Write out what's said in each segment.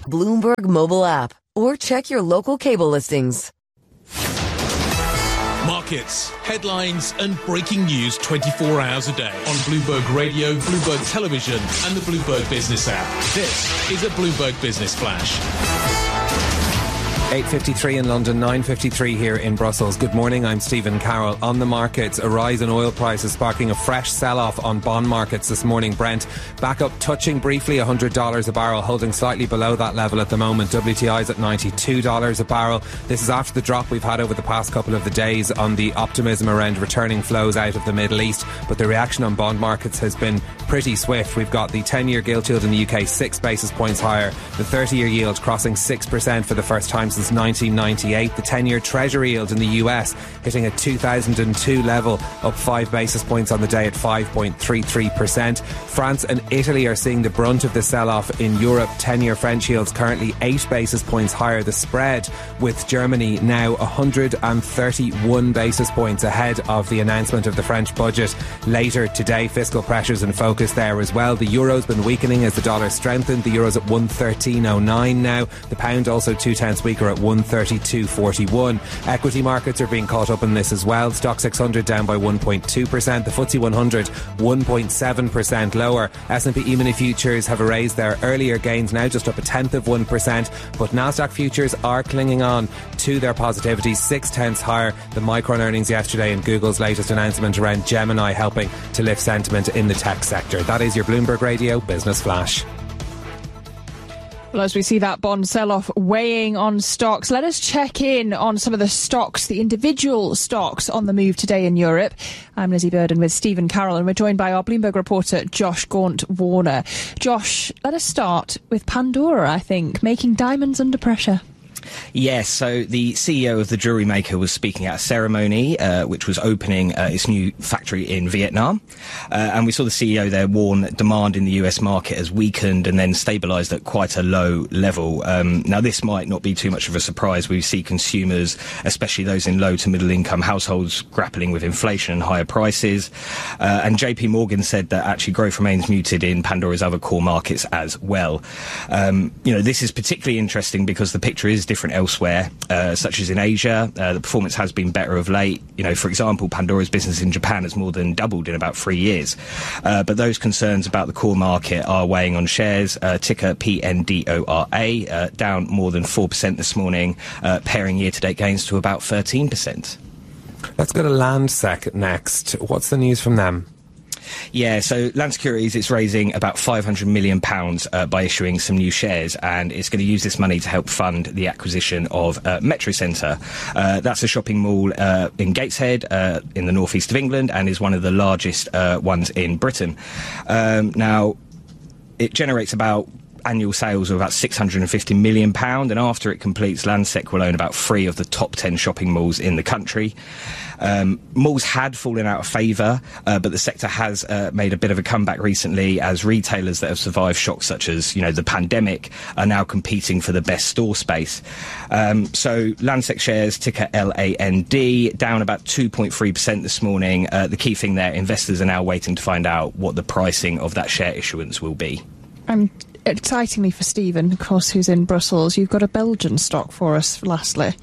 Bloomberg mobile app, or check your local cable listings. Markets, headlines and breaking news 24 hours a day on Bloomberg Radio, Bloomberg Television and the Bloomberg Business app. This is a Bloomberg Business Flash. 8:53 in London, 9:53 here in Brussels. Good morning, I'm Stephen Carroll. On the markets, a rise in oil prices sparking a fresh sell-off on bond markets this morning. Brent back up, touching briefly $100 a barrel, holding slightly below that level at the moment. WTI's at $92 a barrel. This is after the drop we've had over the past couple of the days on the optimism around returning flows out of the Middle East. But the reaction on bond markets has been pretty swift. We've got the 10-year gilt yield in the UK 6 basis points higher, the 30-year yield crossing 6% for the first time since 1998. The 10-year Treasury yield in the US hitting a 2002 level, up 5 basis points on the day at 5.33%. France and Italy are seeing the brunt of the sell-off in Europe. 10-year French yields currently 8 basis points higher. The spread with Germany now 131 basis points ahead of the announcement of the French budget later today. Fiscal pressures in focus there as well. The euro's been weakening as the dollar strengthened. The euro's at 113.09 now. The pound also 2/10 weaker at 132.41. Equity markets are being caught up in this as well. Stock 600 down by 1.2%. The FTSE 100 1.7% lower. S&P E-mini futures have erased their earlier gains, now just up 0.1%. But Nasdaq futures are clinging on to their positivity, 0.6 higher. The Micron earnings yesterday and Google's latest announcement around Gemini helping to lift sentiment in the tech sector. That is your Bloomberg Radio Business Flash. Well, as we see that bond sell-off weighing on stocks, let us check in on some of the stocks, the individual stocks on the move today in Europe. I'm Lizzie Burden with Stephen Carroll, and we're joined by our Bloomberg reporter, Josh Gaunt-Warner. Josh, let us start with Pandora, I think, making diamonds under pressure. Yes, so the CEO of the jewellery maker was speaking at a ceremony which was opening its new factory in Vietnam. And we saw the CEO there warn that demand in the US market has weakened and then stabilised at quite a low level. Now, this might not be too much of a surprise. We see consumers, especially those in low to middle income households, grappling with inflation and higher prices. And JP Morgan said that actually growth remains muted in Pandora's other core markets as well. This is particularly interesting because the picture is different elsewhere, such as in Asia. The performance has been better of late. For example, Pandora's business in Japan has more than doubled in about 3 years. But those concerns about the core market are weighing on shares. Ticker PNDORA, down more than 4% this morning, paring year-to-date gains to about 13%. Let's go to Landsec next. What's the news from them? Yeah, so Land Securities is raising about £500 million by issuing some new shares, and it's going to use this money to help fund the acquisition of Metro Centre. That's a shopping mall in Gateshead in the northeast of England, and is one of the largest ones in Britain. Now, it generates about annual sales of about £650 million, and after it completes, Landsec will own about 3 of the top 10 shopping malls in the country. Malls had fallen out of favour, but the sector has made a bit of a comeback recently as retailers that have survived shocks such as, the pandemic are now competing for the best store space. So Landsec shares, ticker LAND, down about 2.3% this morning. The key thing there, investors are now waiting to find out what the pricing of that share issuance will be. Excitingly for Stephen, of course, who's in Brussels, you've got a Belgian stock for us, lastly.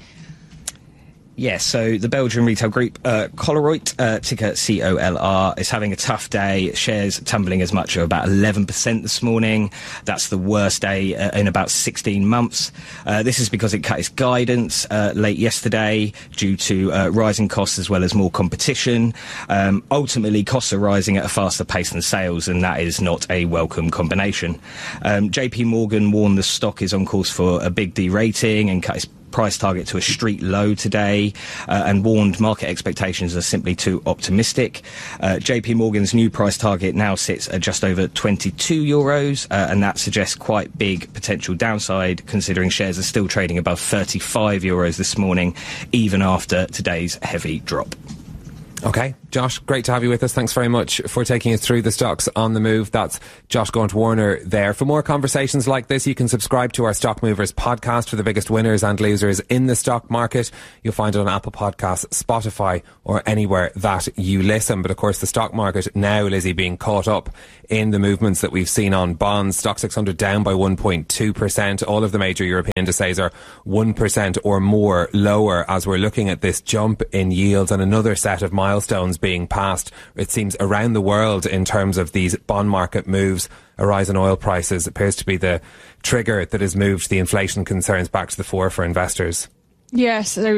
Yes, so the Belgian retail group Colruyt, ticker COLR, is having a tough day. Shares tumbling as much as about 11% this morning. That's the worst day in about 16 months. This is because it cut its guidance late yesterday due to rising costs as well as more competition. Ultimately, costs are rising at a faster pace than sales, and that is not a welcome combination. JP Morgan warned the stock is on course for a big derating and cut its price target to a street low today, and warned market expectations are simply too optimistic. JP Morgan's new price target now sits at just over €22, and that suggests quite big potential downside, considering shares are still trading above €35 this morning, even after today's heavy drop. OK, Josh, great to have you with us. Thanks very much for taking us through the stocks on the move. That's Josh Gaunt-Warner there. For more conversations like this, you can subscribe to our Stock Movers podcast for the biggest winners and losers in the stock market. You'll find it on Apple Podcasts, Spotify, or anywhere that you listen. But of course, the stock market now, Lizzie, being caught up in the movements that we've seen on bonds. Stock 600 down by 1.2%. All of the major European indices are 1% or more lower as we're looking at this jump in yields and another set of milestones being passed, it seems, around the world in terms of these bond market moves. A rise in oil prices appears to be the trigger that has moved the inflation concerns back to the fore for investors. Yes,